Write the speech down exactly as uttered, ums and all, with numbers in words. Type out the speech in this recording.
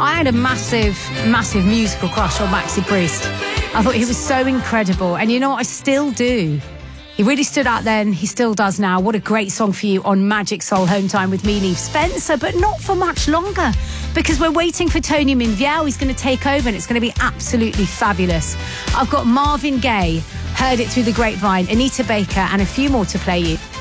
I had a massive, massive musical crush on Maxi Priest. I thought he was so incredible. And you know what? I still do. He really stood out then. He still does now. What a great song for you on Magic Soul Home Time with me, Neve Spencer. But not for much longer, because we're waiting for Tony Minviel. He's going to take over and it's going to be absolutely fabulous. I've got Marvin Gaye, Heard It Through the Grapevine, Anita Baker and a few more to play you.